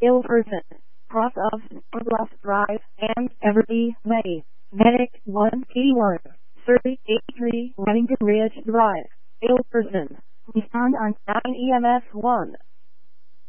Ilverton, cross of Douglas Drive and Everly Way, Medic 1 P1, Surrey 83 Remington Ridge Drive, Ilverton. Respond on 9 EMS 1.